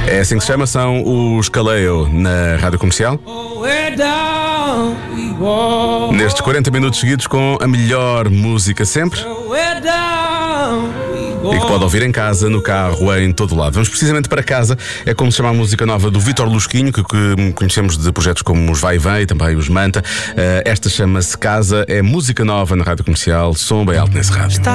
É assim que se chama, são os Kaleo na Rádio Comercial. Nestes 40 minutos seguidos com a melhor música sempre. E que pode ouvir em casa, no carro, em todo lado. Vamos precisamente para casa. É como se chama a música nova do Vítor Lusquinho, que conhecemos de projetos como os Vai e Vem e também os Manta. Esta chama-se Casa. É música nova na Rádio Comercial. Som bem alto nesse rádio.